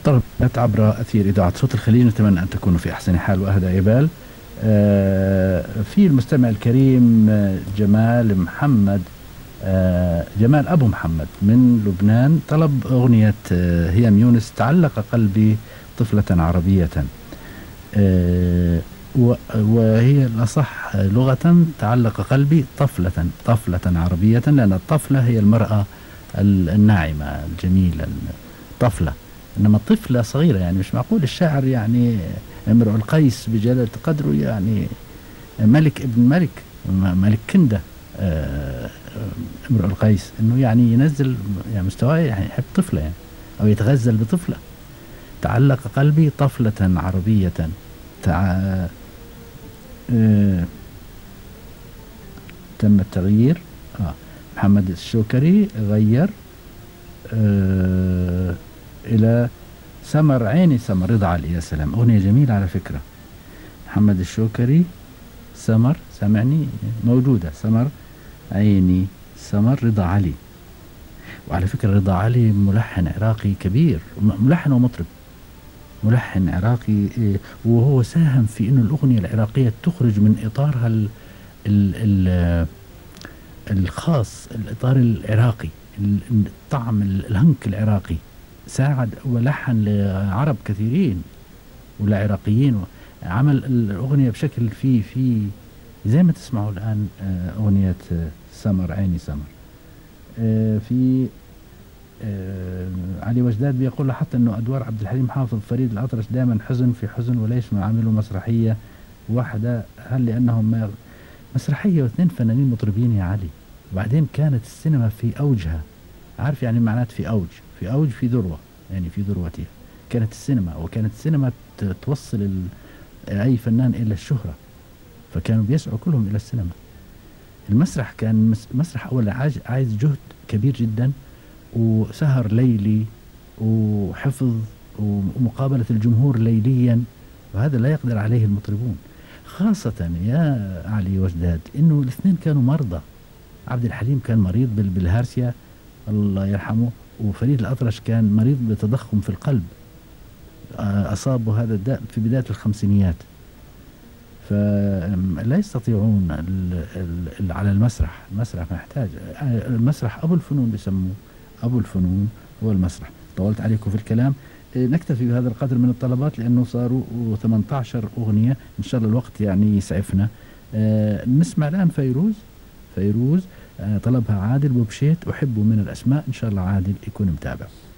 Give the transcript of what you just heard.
طربت عبر أثير إذاعة صوت الخليج. نتمنى أن تكونوا في أحسن حال وأهدى عبال. في المستمع الكريم جمال محمد، جمال أبو محمد من لبنان، طلب أغنية هيام يونس تعلق قلبي طفلة عربية. وهي الأصح لغة تعلق قلبي طفلة عربية، لأن الطفلة هي المرأة الناعمة الجميلة، الطفلة. إنما طفلة صغيرة، يعني مش معقول الشاعر يعني امرؤ القيس بجلالة قدره يعني ملك ابن ملك، ملك كندة، امرؤ القيس، انه يعني ينزل يعني مستواه، يعني يحب طفلة يعني، او يتغزل بطفلة. تعلق قلبي طفلة عربية. تع... آه... تم التغيير. محمد الشوكري غير الى سمر عيني سمر رضا علي. يا سلام، اغنية جميلة على فكرة. محمد الشوكري سمر، سمعني موجودة، سمر عيني سمر رضا علي. وعلى فكرة رضا علي ملحن عراقي كبير، ملحن ومطرب، ملحن عراقي، وهو ساهم في أن الأغنية العراقية تخرج من إطارها ال الخاص، الإطار العراقي، الطعم الهنك العراقي. ساعد ولحن لعرب كثيرين ولعراقيين، عمل الأغنية بشكل في زي ما تسمعوا الآن أغنية سمر عيني سمر. في علي وجداد بيقول لاحظت انه ادوار عبد الحليم حافظ فريد الأطرش دائما حزن في حزن، وليش ما عملوا مسرحيه واحده؟ هل لانهم ما مسرحيه واثنين فنانين مطربين يا علي؟ وبعدين كانت السينما في اوجها، عارف يعني معنات في اوج؟ في اوج، في ذروه، يعني في ذروتها كانت السينما، وكانت السينما توصل اي فنان الى الشهره، فكانوا بيسعوا كلهم الى السينما. المسرح كان مسرح اولا عايز جهد كبير جدا، وسهر ليلي، وحفظ، ومقابلة الجمهور ليليا، وهذا لا يقدر عليه المطربون. خاصة يا علي وجداد انه الاثنين كانوا مرضى. عبد الحليم كان مريض بالهارسيا الله يرحمه، وفريد الأطرش كان مريض بتضخم في القلب، أصابه هذا الداء في بداية الخمسينيات، فلا يستطيعون على المسرح محتاج المسرح أبو الفنون، بيسموه أبو الفنون هو المسرح. طولت عليكم في الكلام، نكتفي بهذا القدر من الطلبات لأنه صاروا 18 أغنية، إن شاء الله الوقت يعني يسعفنا. نسمع الآن فيروز طلبها عادل بوبشيت، أحب من الأسماء، إن شاء الله عادل يكون متابع.